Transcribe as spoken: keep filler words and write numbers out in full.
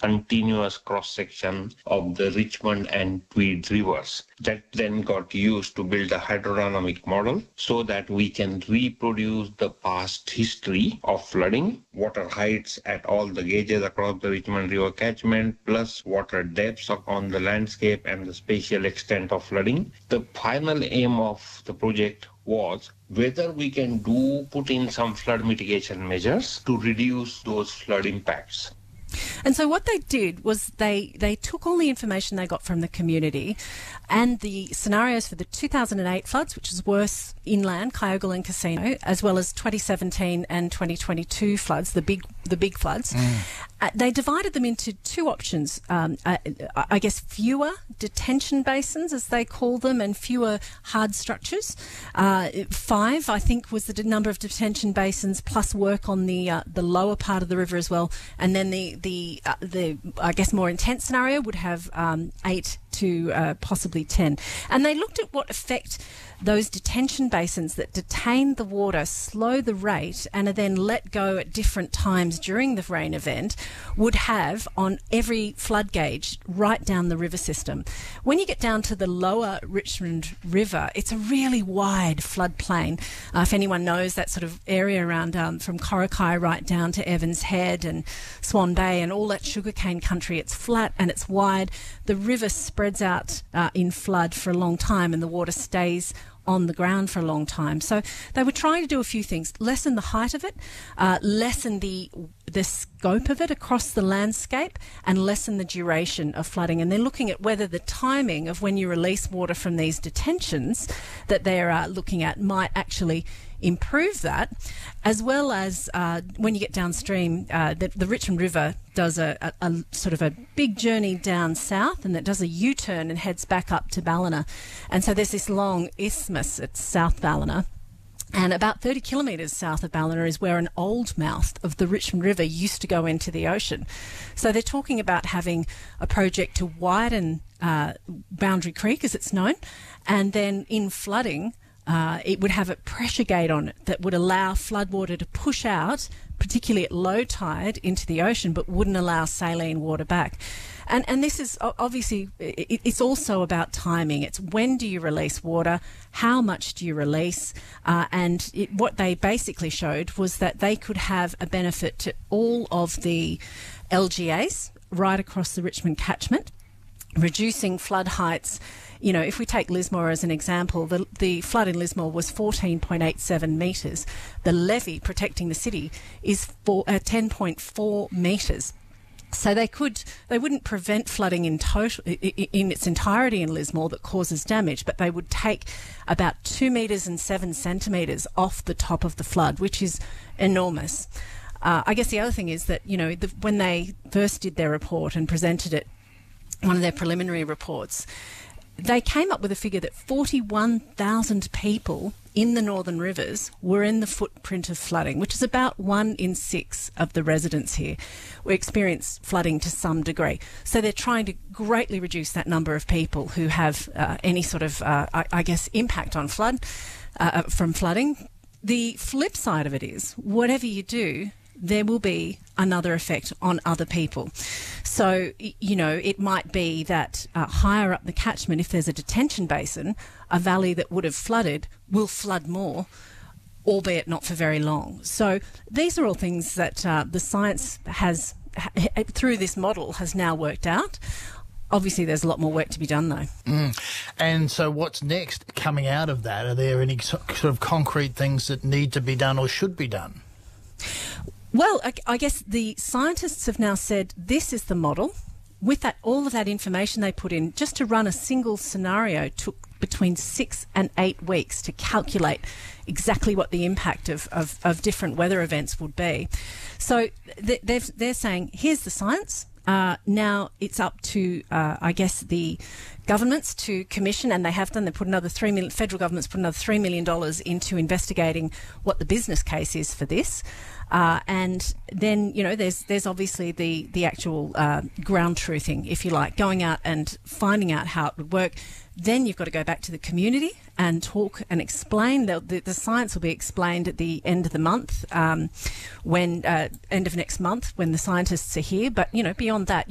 continuous cross-section of the Richmond and Tweed rivers. That then got used to build a hydrodynamic model so that we can reproduce the past history of flooding, water heights at all the gauges across the Richmond River catchment, plus water depths on the landscape and the spatial extent of flooding. The final aim of the project was whether we can do put in some flood mitigation measures to reduce those flood impacts. And so what they did was they, they took all the information they got from the community and the scenarios for the two thousand eight floods, which is worse inland, Kyogle and Casino, as well as twenty seventeen and twenty twenty-two floods, the big the big floods. Mm. Uh, they divided them into two options. Um, uh, I guess fewer detention basins, as they call them, and fewer hard structures. Uh, five, I think, was the d- number of detention basins, plus work on the uh, the lower part of the river as well. And then the the uh, the I guess more intense scenario would have um, eight to uh, possibly ten. And they looked at what effect those detention basins that detain the water, slow the rate, and are then let go at different times during the rain event would have on every flood gauge right down the river system. When you get down to the lower Richmond River, it's a really wide floodplain. Uh, if anyone knows that sort of area around um, from Corrockeye right down to Evans Head and Swan Bay and all that sugarcane country, it's flat and it's wide. The river spreads out uh, in flood for a long time and the water stays on the ground for a long time. So they were trying to do a few things: lessen the height of it, uh, lessen the the scope of it across the landscape, and lessen the duration of flooding. And they're looking at whether the timing of when you release water from these detentions that they're uh, looking at might actually improve that, as well as uh, when you get downstream, uh, the, the Richmond River does a, a, a sort of a big journey down south, and it does a U-turn and heads back up to Ballina. And so there's this long isthmus at South Ballina. And about thirty kilometres south of Ballina is where an old mouth of the Richmond River used to go into the ocean. So they're talking about having a project to widen uh, Boundary Creek, as it's known, and then in flooding, Uh, it would have a pressure gate on it that would allow floodwater to push out, particularly at low tide, into the ocean, but wouldn't allow saline water back. And and this is obviously, it, it's also about timing. It's when do you release water, how much do you release, uh, and it, what they basically showed was that they could have a benefit to all of the L G As right across the Richmond catchment, reducing flood heights. You know, if we take Lismore as an example, the, the flood in Lismore was fourteen point eight seven metres. The levee protecting the city is for, uh, ten point four metres. So they could, they wouldn't prevent flooding in total, in its entirety in Lismore that causes damage, but they would take about two metres and seven centimetres off the top of the flood, which is enormous. Uh, I guess the other thing is that, you know, the, when they first did their report and presented it, one of their preliminary reports, they came up with a figure that forty-one thousand people in the northern rivers were in the footprint of flooding, which is about one in six of the residents here who experience flooding to some degree. So they're trying to greatly reduce that number of people who have uh, any sort of, uh, I, I guess, impact on flood uh, from flooding. The flip side of it is, whatever you do, there will be another effect on other people. So, you know, it might be that uh, higher up the catchment, if there's a detention basin, a valley that would have flooded will flood more, albeit not for very long. So these are all things that uh, the science has, ha- through this model, has now worked out. Obviously, there's a lot more work to be done, though. Mm. And so what's next coming out of that? Are there any sort of concrete things that need to be done or should be done? Well, I, I guess the scientists have now said this is the model. With that, all of that information they put in, just to run a single scenario took between six and eight weeks to calculate exactly what the impact of, of, of different weather events would be. So th- they've, they're saying, here's the science. Uh, now it's up to, uh, I guess, the governments to commission, and they have done. They put another three million. Federal government's put another three million dollars into investigating what the business case is for this. Uh, and then, you know, there's there's obviously the the actual uh, ground truthing, if you like, going out and finding out how it would work. Then you've got to go back to the community and talk and explain. The, the, the science will be explained at the end of the month, um, when uh, end of next month when the scientists are here. But, you know, beyond that,